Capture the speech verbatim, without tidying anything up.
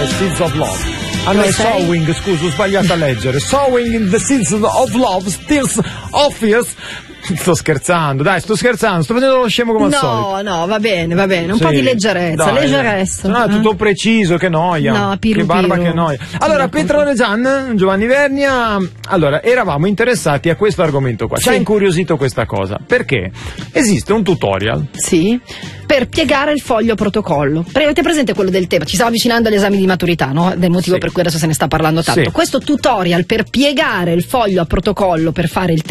the Seeds of Love. Ah no, è Sowing, scusa, ho sbagliato a leggere. Sowing in the Seeds of Love, still obvious. Sto scherzando, dai, sto scherzando, sto facendo lo scemo come al no, solito. No, no, va bene, va bene, un sì, po' di leggerezza, dai, leggerezza. No, è tutto preciso, che noia. No, piru, che barba, piru. che noia. Allora, Petrone Gian, Giovanni Vernia, allora, eravamo interessati a questo argomento qua. Ci ha Sì. incuriosito questa cosa, perché esiste un tutorial. Sì, per piegare il foglio protocollo. Pre- avete presente quello del tema? Ci stava avvicinando agli esami di maturità, no? Del motivo Sì. per cui adesso se ne sta parlando tanto. Sì. Questo tutorial per piegare il foglio a protocollo per fare il